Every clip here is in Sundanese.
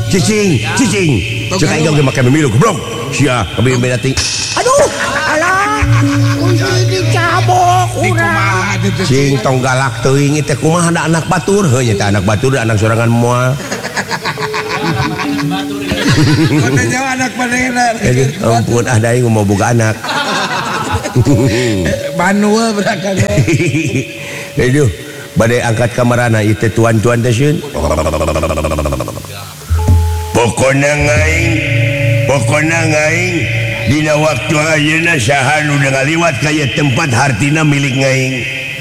cicing cek aing ge make memilu goblok sia kabeh berarti aduh alah ini cabok urang cing tong galak teuing teh kumaha ada anak batur heuh nya teh anak batur anak sorangan moal mana jauh anak panenan ampun da aing mau boga anak Banua berangkat aduh bade angkat kamarana ieu teh tuan-tuan teh sieun pokona ngaing dina waktu ayeuna saha nu ngaliwat ka ieu tempat hartina milik ngaing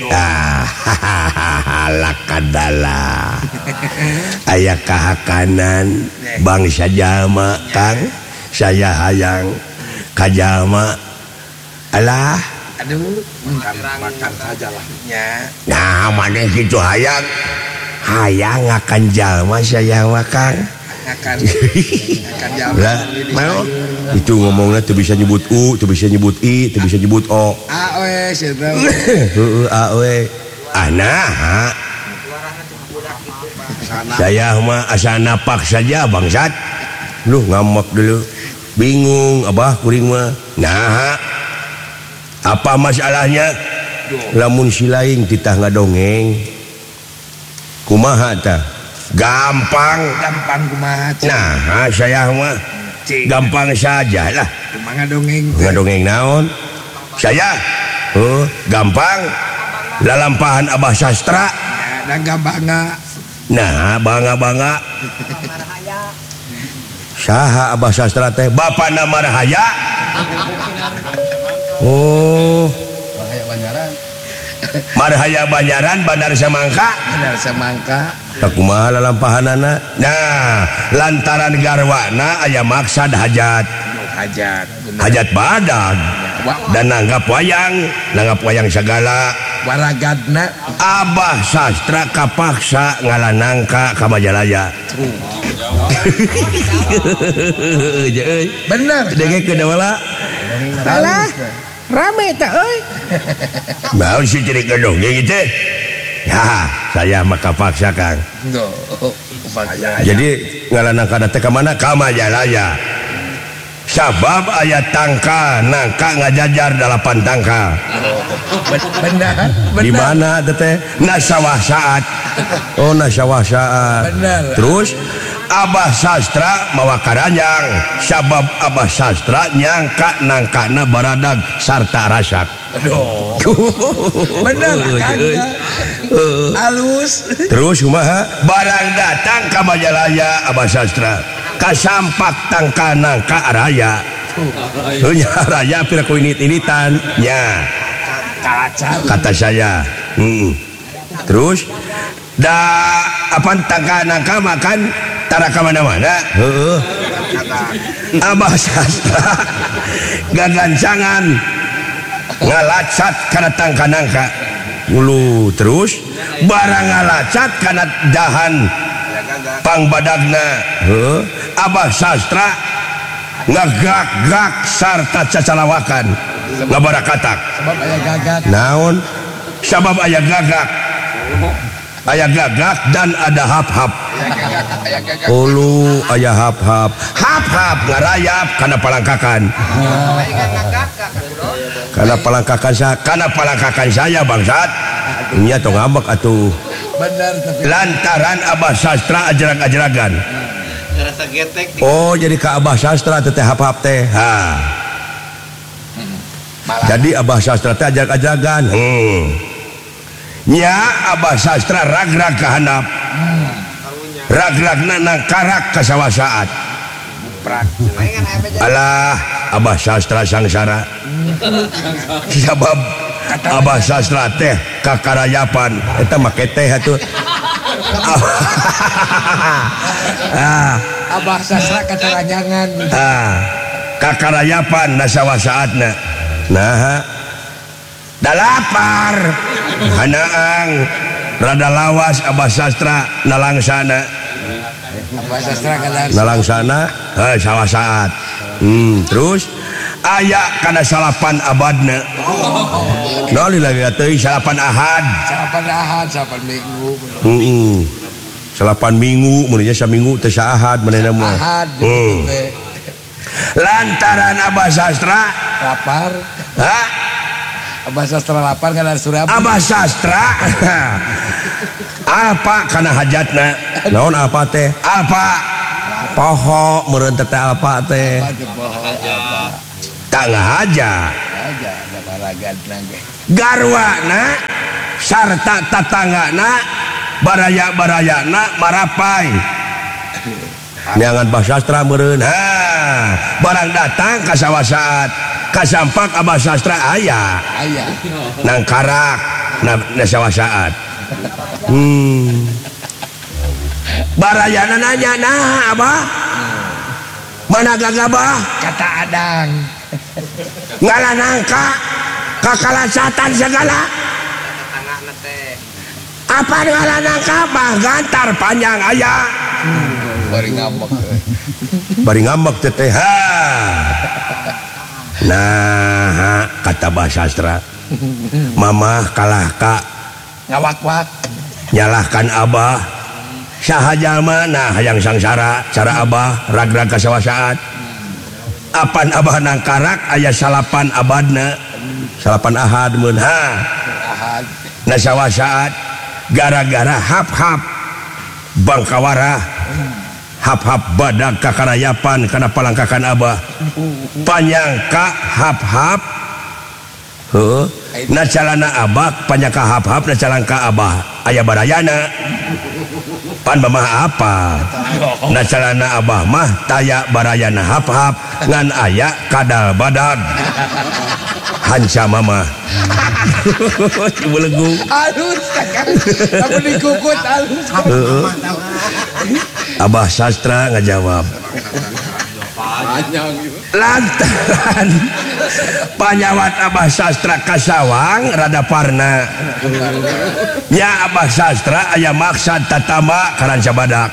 lakadala aya kahakanan bangsa jalma Kang saya hayang ka jalma alah aduh makan saja lah nya nah maneh kitu hayang akan jalma saya mah Kang akan lah mau itu ngomongnya tuh bisa nyebut u tuh bisa nyebut i tuh bisa nyebut o awe sia heeh awe anah saya mah asana pak saja bangsat lu ngambek dulu bingung abah kuring mah nah apa masalahnya lamun si laing titah ngadongeng kumaha tah gampang kumaha nah saya mah gampang saja lah ngadongeng naon saya gampang lalampahan abah sastra nah bangga saha abah sastra teh bapana Marahaya oh Marahaya Banjaran Bandar Semangka tak kumaha lalampahanana nah lantaran garwana aya maksad hajat badag dan nanggap wayang segala waragadna abah sastra kapaksa ngalanangka ka Majalaya bener dege kedawala alah rame tak euy mau si ciri gedong gitu ya saya maka paksa Kang jadi ngalanangka teh ka mana ka Majalaya sabab aya tangka nangka ngajajar 8 tangka benar di mana teh nasawah saat terus abah sastra mawa karanjang sabab abah sastra nyangka nangkana baradag sarta rasak benar halus terus kumaha barang datang ka Majalaya abah sastra kasampak tangkana ka araya nya raya pira ku init-initan nya kata saya terus apa tangkana ka makan tara ka mana-mana heeh abah sastra gagancangan ngalacat kana tangkana ka ulu terus barang ngalacat kana dahan pangbadagna abah sastra ngagak-gak sarta cacalawakan ngabarakatak naon sabab aya gagak dan ada hap-hap ulu aya hap-hap ngarayap kana palangkakan saya bangsat nya tong ngambek atuh lantaran abah sastra ajarag-ajaragan oh jadi ka abah sastra teh hap-hap teh jadi abah sastra teh ajarag-ajaragan nya abah sastra ragrag kahandap ragragna nang karak kasawasaat alah abah sastra sangsara sabab abah sastra teh kakarayapan eta make teh atuh abah sastra kataranjangan kakarayapan nasawasaatna nah da lapar hanaang rada lawas abah sastra nalangsana sawasaat terus aya kana salapan abadna noli lagi teuing salapan ahad salapan minggu salapan minggu mulainya saminggu teh saahad manehna mah ahad lantaran Abah Sastra lapar hah Abah Sastra lapar kan ada Surabaya Abah Sastra apa kana hajatna naon apa teh apa poho meureun teh apa teh tangga aja garwana sarta tatanggana baraya-barayana marapai neangan Abah Sastra meureun barang datang ka sawasaat kasampak Abah Sastra aya nang karak na sawasaat barayana nanya nah Abah mana gagabah kata adang ngalanangka kakalasatan segala apa ngalanangka mah gantar panjang aya bari ngambek teh nah kata Abah Sastra mamah kalah ka ngawak-wak nyalahkan Abah saha jalma nah hayang sangsara cara Abah rag-rag kasawasaat apan Abah nang karak aya salapan abadna salapan ahad mun ahad na sawasaat gara-gara hap-hap bangkawara hap-hap badag kakarayapan kana palangkakan Abah panyangka hap-hap na calana Abah panyangka hap-hap na calangka Abah aya barayana pan mah apa na calana Abah mah taya barayana hap-hap ngan aya kadal badag hanca mama belegu halus aku dikukut halus Abah Sastra ngajawab lantaran panyawat Abah Sastra kasawang rada parna nya Abah Sastra aya maksad tatama karanca badak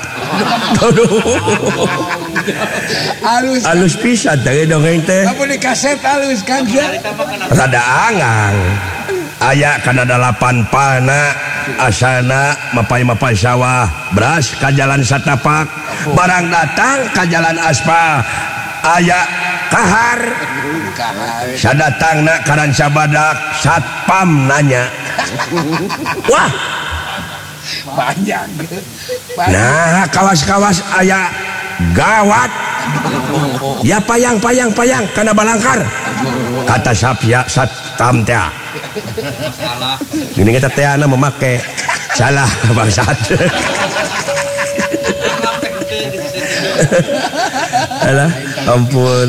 halus pisan teh dongeng teh aku di kaset halus kan rada angang aya kana 8 pana asana mapai-mapai sawah beras ka jalan satapak barang datang ka jalan aspal aya kahar sadatangna karanca badak satpam nanya wah panjang nah kawas-kawas aya gawat ya payang kana balangkar kata sapya satam teh ini kita teh ana memake salah bangsat alah ampun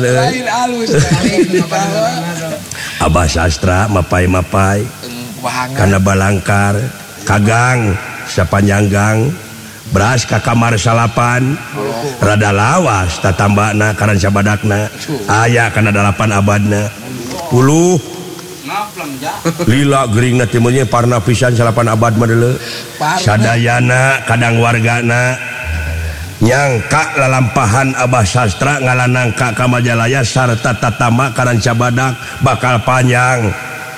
Abah Sastra mapai-mapai kana balangkar kagang sapanjang gang beras ka kamar salapan rada lawas tatambana karanca badakna aya kana 8 abadna 10 lila gering na timunnya parna pisan salapan abad mah deuleu sadayana kadang wargana nyangka lalampahan Abah Sastra ngalanangka ka Majalaya sarta tatama karanca badak bakal panjang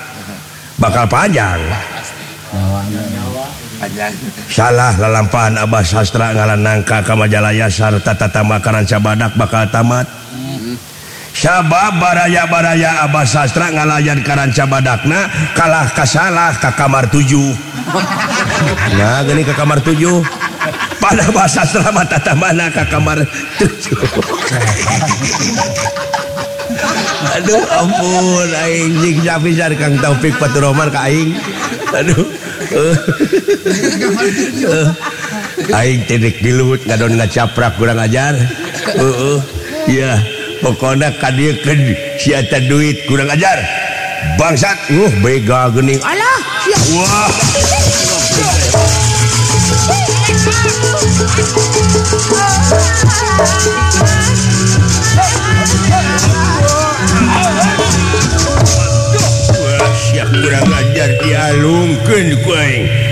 salah lalampahan Abah Sastra ngalanangka ka Majalaya sarta tatama karanca badak bakal tamat sabab baraya-baraya Abah Sastra ngalayan karanca badakna kalah kasalah ka kamar 7 nah gini ke kamar 7 pada Abah Sastra mata tamana ka kamar 7 aduh ampun aing jigja pisan Kang Taufik Faturrahman ka aing aduh aing tidik diluhut ngadon ngacaprak kurang ajar iya pokoknya kadiekeun sia teh duit kurang ajar bangsat bega geuning alah wah sia kurang ajar dialungkeun ku aing